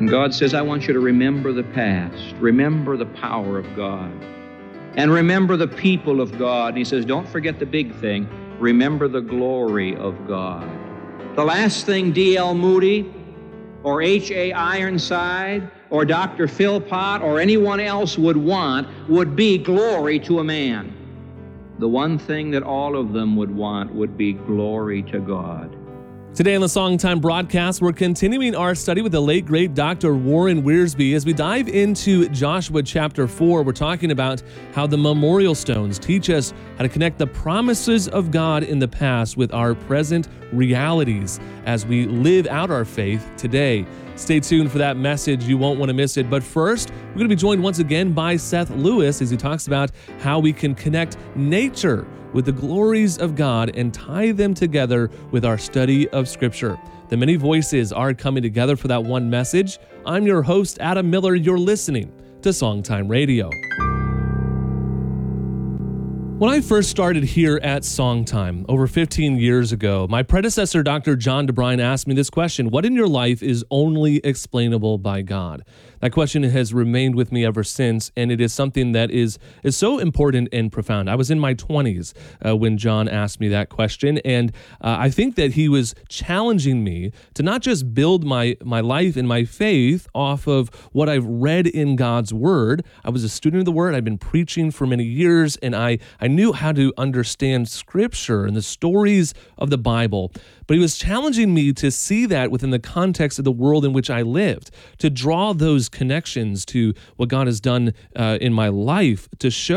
And God says, I want you to remember the past, remember the power of God, and remember the people of God. And he says, don't forget the big thing, remember the glory of God. The last thing D.L. Moody or H.A. Ironside or Dr. Philpott or anyone else would want would be glory to a man. The one thing that all of them would want would be glory to God. Today on the Songtime broadcast, we're continuing our study with the late, great Dr. Warren Wiersbe. As we dive into Joshua chapter 4, we're talking about how the memorial stones teach us how to connect the promises of God in the past with our present realities as we live out our faith today. Stay tuned for that message. You won't want to miss it. But first, we're going to be joined once again by Seth Lewis as he talks about how we can connect nature with the glories of God and tie them together with our study of Scripture. The many voices are coming together for that one message. I'm your host, Adam Miller. You're listening to Songtime Radio. When I first started here at Songtime over 15 years ago, my predecessor, Dr. John DeBrine, asked me this question: what in your life is only explainable by God? That question has remained with me ever since, and it is something that is so important and profound. I was in my 20s when John asked me that question, and I think that he was challenging me to not just build my life and my faith off of what I've read in God's Word. I was a student of the Word. I've been preaching for many years, and I knew how to understand Scripture and the stories of the Bible. But he was challenging me to see that within the context of the world in which I lived, to draw those connections to what God has done in my life, to show